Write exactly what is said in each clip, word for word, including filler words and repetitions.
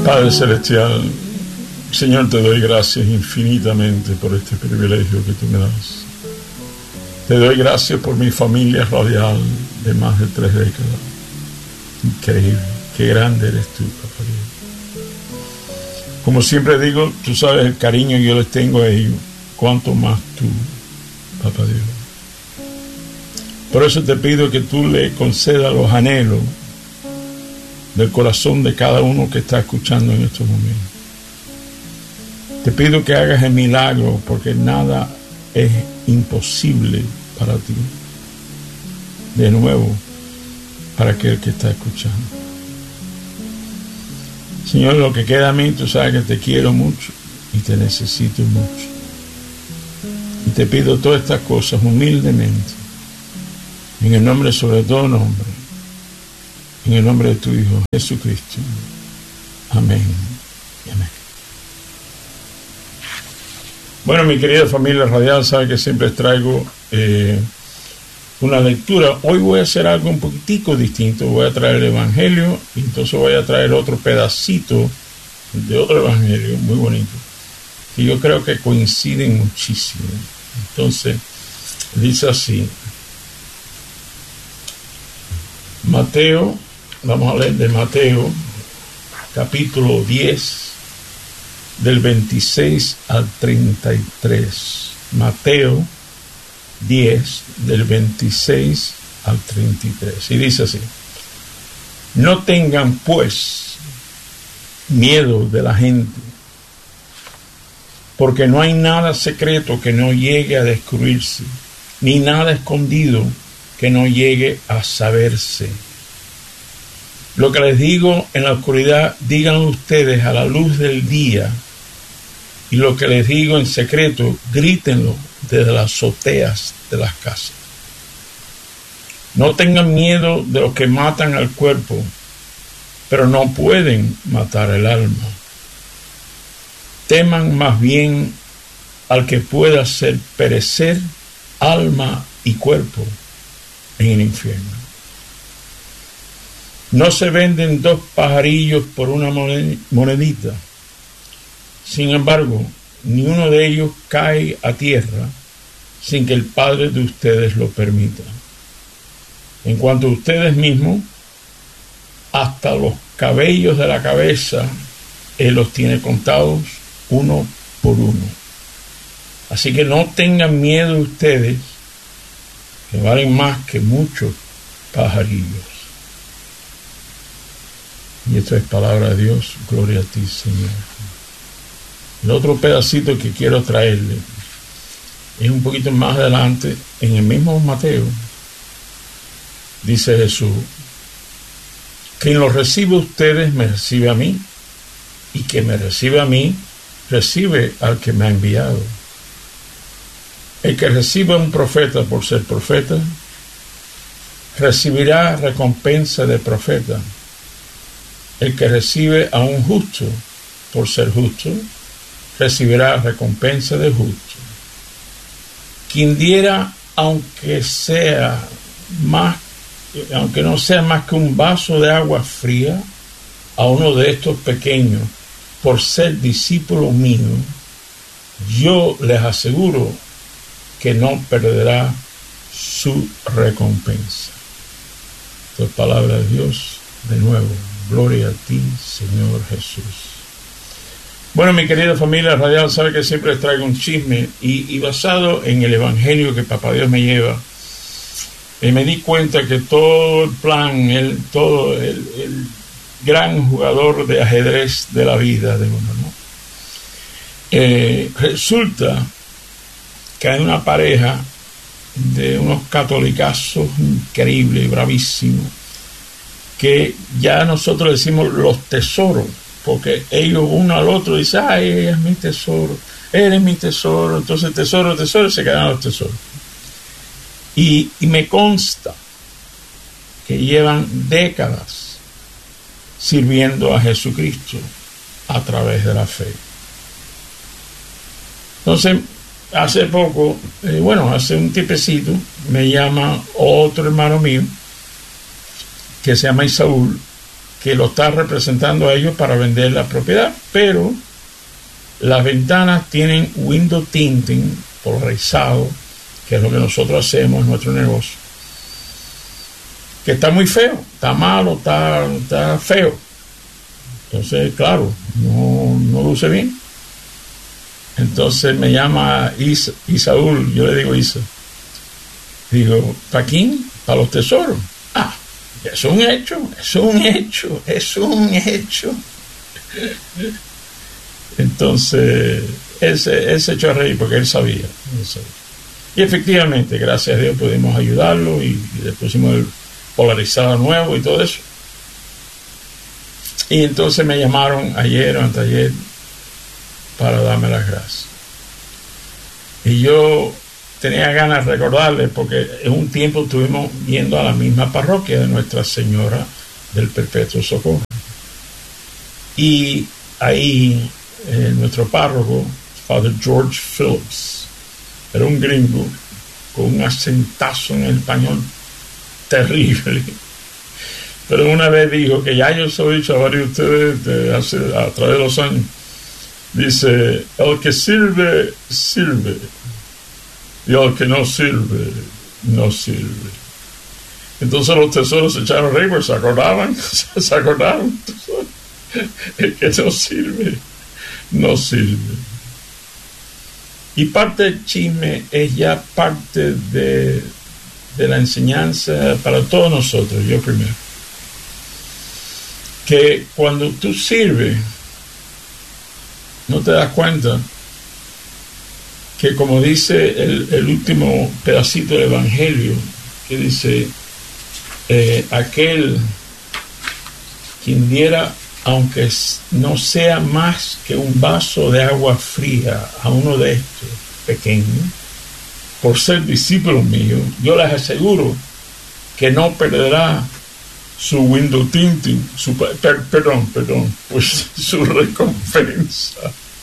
Padre Celestial, Señor, te doy gracias infinitamente por este privilegio que tú me das. Te doy gracias por mi familia radial de más de tres décadas. Increíble, qué grande eres tú, Papá Dios. Como siempre digo, tú sabes el cariño que yo les tengo a ellos, cuanto más tú, Papá Dios. Por eso te pido que tú le concedas los anhelos del corazón de cada uno que está escuchando en estos momentos. Te pido que hagas el milagro, porque nada es imposible para ti. De nuevo, para aquel que está escuchando. Señor, lo que queda a mí, tú sabes que te quiero mucho y te necesito mucho. Y te pido todas estas cosas humildemente, en el nombre sobre todo nombre, en el nombre de tu Hijo Jesucristo. Amén y amén. Bueno, mi querida familia radial, sabe que siempre traigo eh, una lectura. Hoy voy a hacer algo un poquitico distinto. Voy a traer el Evangelio y entonces voy a traer otro pedacito de otro Evangelio muy bonito, que yo creo que coinciden muchísimo. Entonces, dice así. Mateo, vamos a leer de Mateo, capítulo diez, del veintiséis al treinta y tres. Mateo diez, del veintiséis al treinta y tres. Y dice así: no tengan pues miedo de la gente, porque no hay nada secreto que no llegue a descubrirse, ni nada escondido que no llegue a saberse. Lo que les digo en la oscuridad, díganlo ustedes a la luz del día, y lo que les digo en secreto, grítenlo desde las azoteas de las casas. No tengan miedo de los que matan al cuerpo, pero no pueden matar el alma. Teman más bien al que pueda hacer perecer alma y cuerpo en el infierno. No se venden dos pajarillos por una monedita. Sin embargo, ni uno de ellos cae a tierra sin que el Padre de ustedes lo permita. En cuanto a ustedes mismos, hasta los cabellos de la cabeza Él los tiene contados uno por uno. Así que no tengan miedo ustedes, que valen más que muchos pajarillos. Y esto es palabra de Dios. Gloria a ti, Señor. El otro pedacito que quiero traerle es un poquito más adelante, en el mismo Mateo. Dice Jesús: quien los recibe a ustedes me recibe a mí, y quien me recibe a mí recibe al que me ha enviado. El que recibe a un profeta por ser profeta recibirá recompensa de profeta. El que recibe a un justo por ser justo recibirá recompensa de justo. Quien diera, aunque sea más, aunque no sea más que un vaso de agua fría a uno de estos pequeños por ser discípulo mío, yo les aseguro que no perderá su recompensa. Esto es palabra de Dios. De nuevo, gloria a ti, Señor Jesús. Bueno, mi querida familia radial, sabe que siempre les traigo un chisme y, y basado en el Evangelio que Papá Dios me lleva, eh, me di cuenta que todo el plan, el, todo el, el gran jugador de ajedrez de la vida de uno, ¿no? Eh, resulta que hay una pareja de unos catolicazos increíbles, bravísimos, que ya nosotros decimos los tesoros, porque ellos uno al otro dicen: ay, ella es mi tesoro, él es mi tesoro, entonces tesoro, tesoro, y se quedan los tesoros. Y, y me consta que llevan décadas sirviendo a Jesucristo a través de la fe. Entonces, hace poco, eh, bueno, hace un tipecito, me llama otro hermano mío, que se llama Isaúl, que lo está representando a ellos para vender la propiedad, pero las ventanas tienen window tinting polarizado, que es lo que nosotros hacemos en nuestro negocio, que está muy feo, está malo, está, está feo. Entonces, claro, no, no luce bien. Entonces me llama Isa, Isaúl, yo le digo Isa, digo, ¿para quién? Para los tesoros. Ah, es un hecho, es un hecho, es un hecho. Entonces, él se, él se echó a reír porque él sabía, él sabía. Y efectivamente, gracias a Dios pudimos ayudarlo y, y le pusimos el polarizado nuevo y todo eso. Y entonces me llamaron ayer o anteayer para darme las gracias. Y yo tenía ganas de recordarles, porque en un tiempo estuvimos yendo a la misma parroquia de Nuestra Señora del Perpetuo Socorro. Y ahí eh, nuestro párroco, Father George Phillips, era un gringo con un acentazo en el español terrible. Pero una vez dijo, que ya yo se lo he dicho a varios de ustedes de hace, a través de los años, dice, el que sirve, sirve, y el que no sirve, no sirve. Entonces los tesoros se echaron a reír, pues se acordaban, se acordaron. El que no sirve, no sirve. Y parte del chisme es ya parte de, de la enseñanza para todos nosotros, yo primero. Que cuando tú sirves, no te das cuenta que, como dice el, el último pedacito del Evangelio, que dice, eh, aquel quien diera, aunque no sea más que un vaso de agua fría a uno de estos pequeños, por ser discípulo mío, yo les aseguro que no perderá su window tinting, su, per, perdón, perdón, pues su recompensa.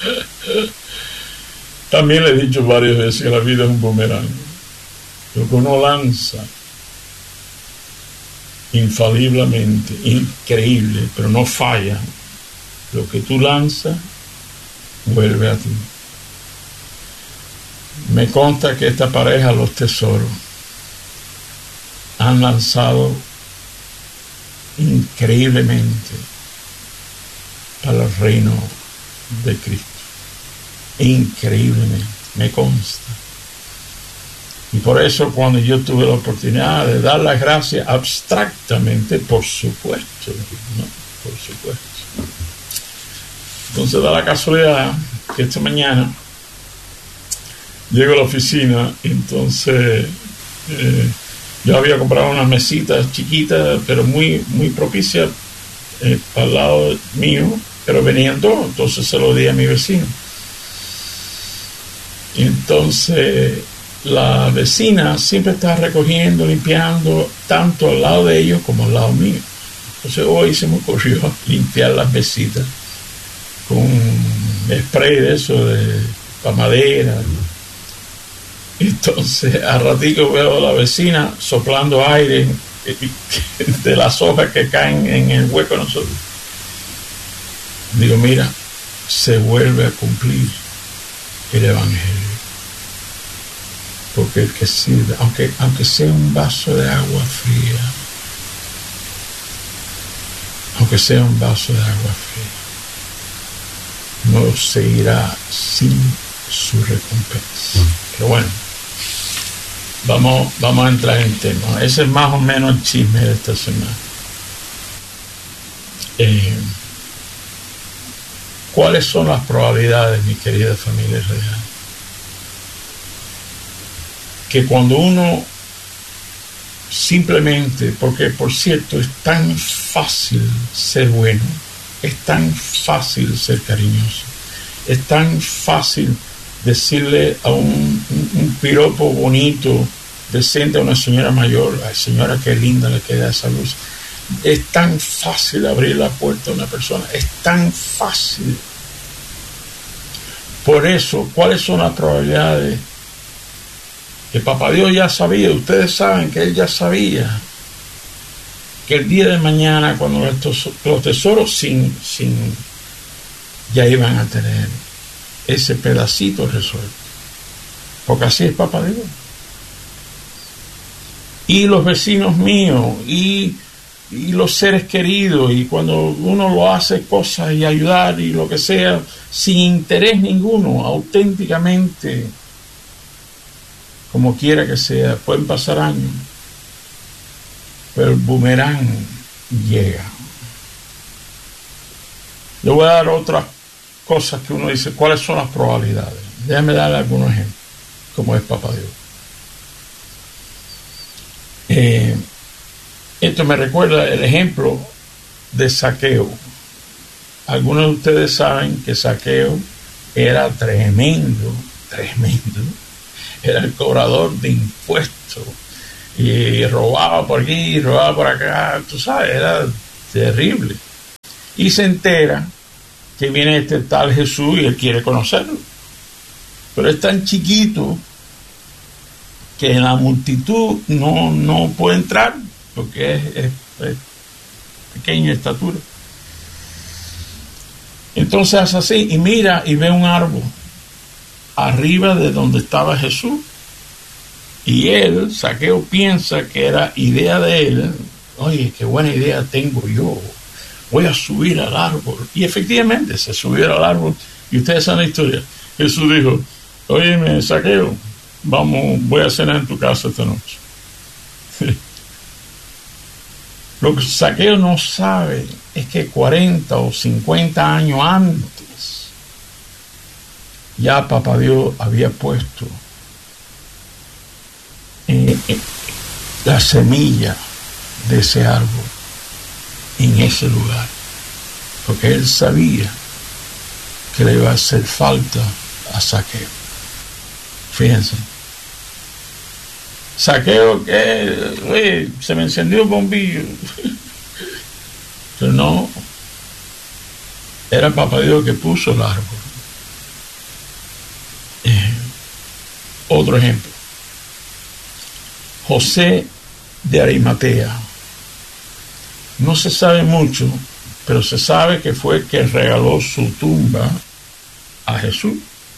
También le he dicho varias veces que la vida es un boomerang. Lo que uno lanza, infaliblemente, increíble, pero no falla. Lo que tú lanzas, vuelve a ti. Me consta que esta pareja, los tesoros, han lanzado increíblemente para el reino de Cristo. Increíblemente, me consta. Y por eso, cuando yo tuve la oportunidad de dar las gracias abstractamente, por supuesto, ¿no? Por supuesto. Entonces da la casualidad que esta mañana llego a la oficina, y entonces eh, yo había comprado unas mesitas chiquitas, pero muy, muy propicias eh, al lado mío, pero venían dos, entonces se lo di a mi vecino. Y entonces la vecina siempre está recogiendo, limpiando, tanto al lado de ellos como al lado mío. Entonces hoy se me ocurrió limpiar las mesitas con spray de eso, de para madera. Entonces a ratico veo a la vecina soplando aire de las hojas que caen en el hueco de nosotros. Digo, mira, se vuelve a cumplir el Evangelio. Porque el que sirve, aunque, aunque sea un vaso de agua fría, aunque sea un vaso de agua fría, no se irá sin su recompensa. Pero bueno, vamos, vamos a entrar en tema. Ese es más o menos el chisme de esta semana. Eh, ¿Cuáles son las probabilidades, mi querida familia real? Que cuando uno simplemente, porque por cierto es tan fácil ser bueno, es tan fácil ser cariñoso, es tan fácil decirle a un, un, un piropo bonito, decente a una señora mayor, ay señora, qué linda le queda esa luz. Es tan fácil abrir la puerta a una persona, es tan fácil. Por eso, ¿cuáles son las probabilidades? Que Papá Dios ya sabía, ustedes saben que Él ya sabía que el día de mañana, cuando los, los tesoros sin, sin, ya iban a tener ese pedacito resuelto. Porque así es Papá Dios. Y los vecinos míos, y, y los seres queridos, y cuando uno lo hace cosas y ayudar y lo que sea, sin interés ninguno, auténticamente, como quiera que sea, pueden pasar años, pero el boomerang llega. Le voy a dar otras cosas que uno dice, ¿cuáles son las probabilidades? Déjame darle algunos ejemplos, como es Papá Dios. Eh, esto me recuerda el ejemplo de Zaqueo. Algunos de ustedes saben que Zaqueo era tremendo, tremendo. Era el cobrador de impuestos y robaba por aquí, robaba por acá, tú sabes, era terrible. Y se entera que viene este tal Jesús y él quiere conocerlo. Pero es tan chiquito que en la multitud no, no puede entrar porque es, es, es pequeño de estatura. Entonces hace así y mira y ve un árbol arriba de donde estaba Jesús, y él, Zaqueo, piensa que era idea de él. Oye, qué buena idea tengo yo, voy a subir al árbol. Y efectivamente se subió al árbol, y ustedes saben la historia. Jesús dijo, óyeme, Zaqueo, vamos, voy a cenar en tu casa esta noche. Lo que Zaqueo no sabe es que cuarenta o cincuenta años antes ya Papá Dios había puesto eh, eh, la semilla de ese árbol en ese lugar, porque él sabía que le iba a hacer falta a Zaqueo. Fíjense, Zaqueo, que oye, se me encendió el bombillo, pero no, era Papá Dios que puso el árbol. Eh, otro ejemplo, José de Arimatea. No se sabe mucho, pero se sabe que fue quien regaló su tumba a Jesús.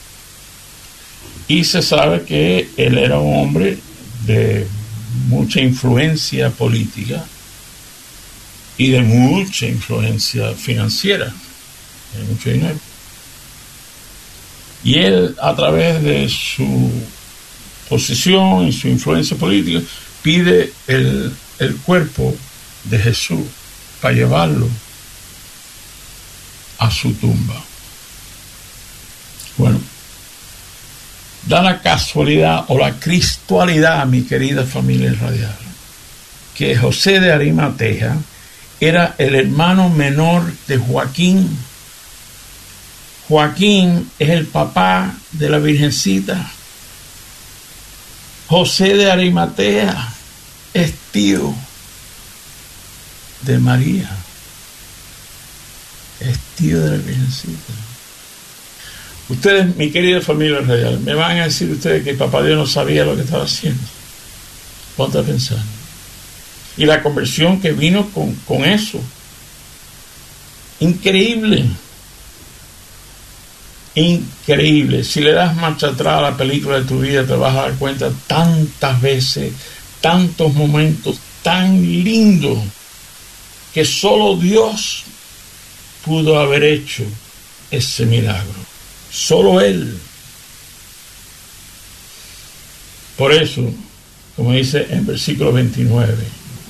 Y se sabe que él era un hombre de mucha influencia política y de mucha influencia financiera, de mucho dinero. Y él, a través de su posición y su influencia política, pide el, el cuerpo de Jesús para llevarlo a su tumba. Bueno, da la casualidad o la cristualidad, mi querida familia radial, que José de Arimatea era el hermano menor de Joaquín. Joaquín es el papá de la Virgencita. José de Arimatea es tío de María, es tío de la Virgencita. Ustedes, mi querida familia radial, me van a decir ustedes que Papá Dios no sabía lo que estaba haciendo. Ponte a pensar. Y la conversión que vino con, con eso. Increíble. Increíble. Si le das marcha atrás a la película de tu vida, te vas a dar cuenta tantas veces, tantos momentos tan lindos que solo Dios pudo haber hecho ese milagro. Solo Él. Por eso, como dice en versículo veintinueve,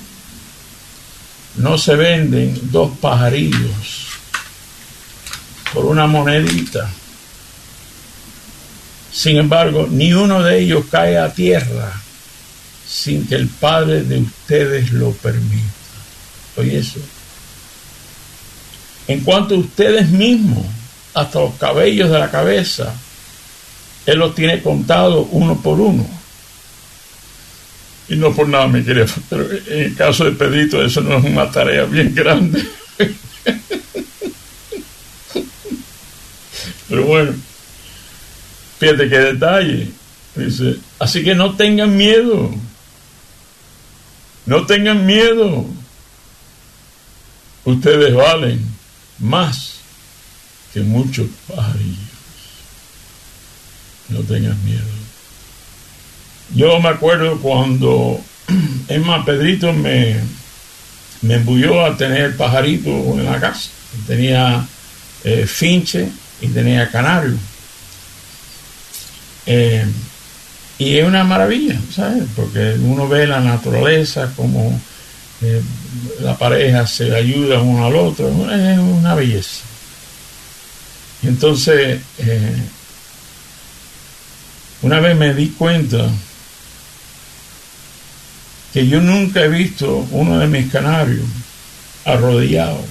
no se venden dos pajarillos por una monedita. Sin embargo, ni uno de ellos cae a tierra sin que el Padre de ustedes lo permita. Oye eso. En cuanto a ustedes mismos, hasta los cabellos de la cabeza, Él los tiene contados uno por uno. Y no por nada, mi querido, pero en el caso de Pedrito, eso no es una tarea bien grande. Pero bueno, fíjate qué detalle. Dice, así que no tengan miedo. No tengan miedo. ustedes valen más que muchos pajarillos. No tengas miedo. Yo me acuerdo cuando, es más, Pedrito me, me embulló a tener pajaritos en la casa. Tenía eh, finche y tenía canario. Eh, y es una maravilla, ¿sabes? Porque uno ve la naturaleza, como eh, la pareja se ayuda uno al otro, es una belleza. Y entonces, eh, una vez me di cuenta que yo nunca he visto uno de mis canarios arrodillado,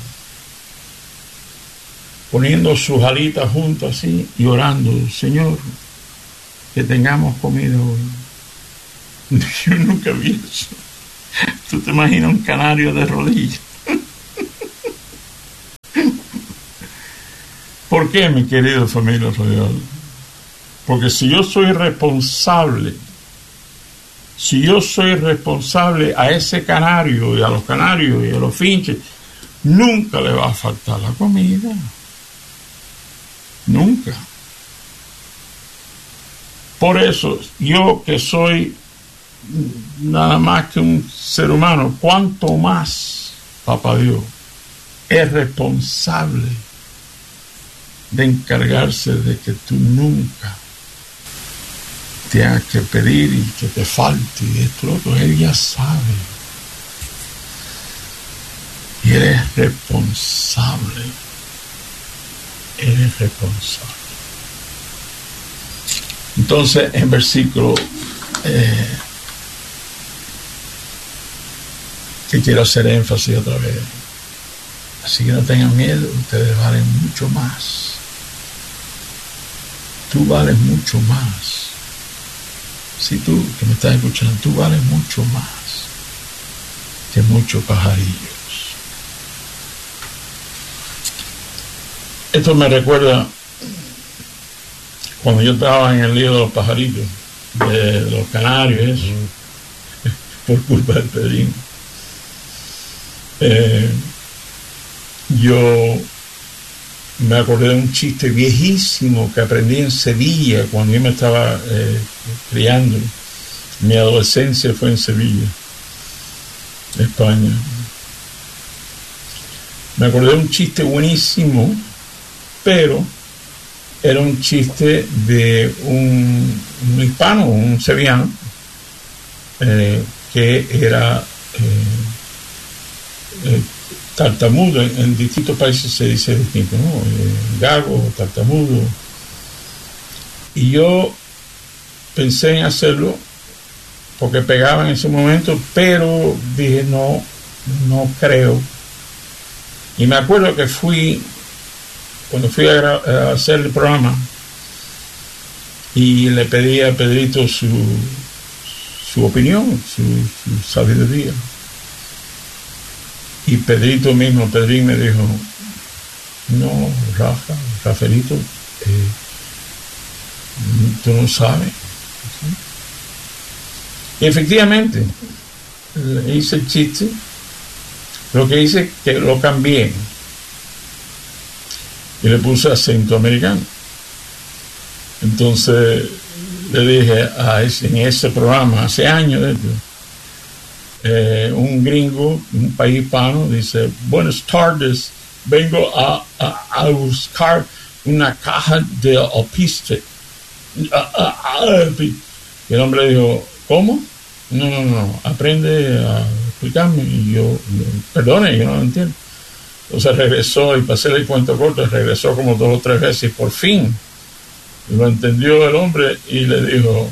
poniendo sus alitas juntas así y orando, Señor, que tengamos comida hoy. Yo nunca vi eso. ¿Tú te imaginas un canario de rodillas? ¿Por qué, mi querido familia radial? Porque si yo soy responsable, si yo soy responsable a ese canario y a los canarios y a los finches, nunca le va a faltar la comida. Nunca. Por eso, yo que soy nada más que un ser humano, cuanto más, Papá Dios, es responsable de encargarse de que tú nunca tengas que pedir y que te falte y esto lo otro. Él ya sabe. Y Él es responsable. Él es responsable. Entonces, en versículo eh, que quiero hacer énfasis otra vez. Así que no tengan miedo, ustedes valen mucho más. Tú vales mucho más. Si tú que me estás escuchando, tú vales mucho más que muchos pajarillos. Esto me recuerda cuando yo estaba en el lío de los pajaritos, de los canarios, eso, por culpa del Pedrín. Eh, yo me acordé de un chiste viejísimo que aprendí en Sevilla cuando yo me estaba eh, criando. Mi adolescencia fue en Sevilla, España. Me acordé de un chiste buenísimo, pero era un chiste de un, un hispano, un sevillano, eh, que era eh, eh, tartamudo. En, en distintos países se dice distinto, ¿no? Eh, gago, tartamudo. Y yo pensé en hacerlo porque pegaba en ese momento, pero dije, no, no creo. Y me acuerdo que fui, cuando fui a, a hacer el programa, y le pedí a Pedrito su, su opinión, su, su sabiduría. Y Pedrito mismo, Pedrín me dijo, no, Rafa, Rafaelito, eh, tú no sabes. Y efectivamente, hice el chiste, lo que hice es que lo cambié y le puse acento americano. Entonces le dije a ese, en ese programa, hace años de esto, Eh, un gringo, un país hispano, dice, buenas tardes, vengo a, a, a buscar una caja de alpiste. Y el hombre dijo, ¿cómo? No, no, no, aprende a explicarme. Y yo, perdone, yo no lo entiendo. Entonces regresó, y pasé el cuento corto, regresó como dos o tres veces y por fin lo entendió el hombre y le dijo,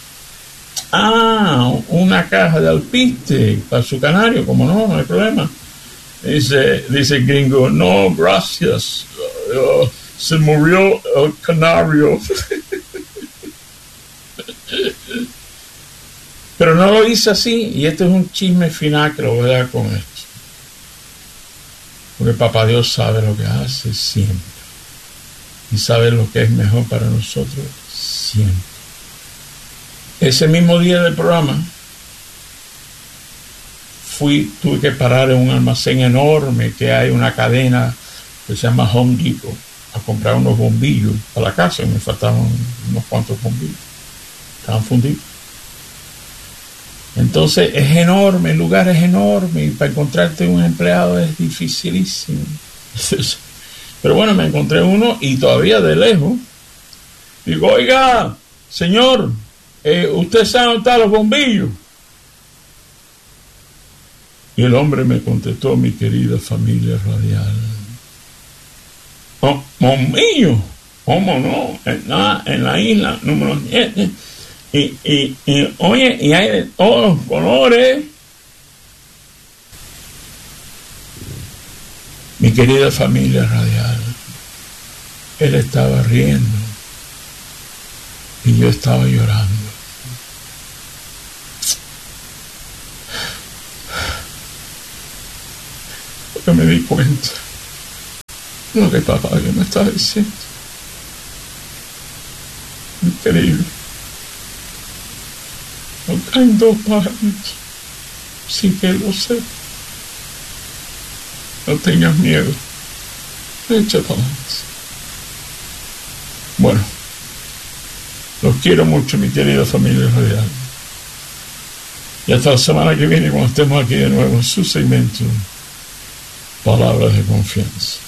ah, una caja de alpiste para su canario, como no, no hay problema. Dice, dice el gringo, no, gracias, uh, se murió el canario. Pero no lo hice así, y este es un chisme final que lo voy a dar con esto. Porque Papá Dios sabe lo que hace siempre, y sabe lo que es mejor para nosotros siempre. Ese mismo día del programa fui, tuve que parar en un almacén enorme que hay una cadena que se llama Home Depot a comprar unos bombillos para la casa y me faltaban unos cuantos bombillos, estaban fundidos. Entonces es enorme, el lugar es enorme y para encontrarte un empleado es dificilísimo. Pero bueno, me encontré uno y todavía de lejos digo, oiga, señor, eh, ¿usted sabe dónde están los bombillos? Y el hombre me contestó, mi querida familia radial, oh, bombillos, ¿cómo no? En la, en la isla número siete. Y, y, y, oye, y hay de todos los colores. Mi querida familia radial, él estaba riendo y yo estaba llorando. Porque me di cuenta de lo que papá me estaba diciendo. Increíble. No caen dos pájaros sin que él lo sepa. No tengas miedo. Echa para adelante. Bueno, los quiero mucho, mi querida familia radial. Y hasta la semana que viene, cuando estemos aquí de nuevo en su segmento Palabras de Confianza.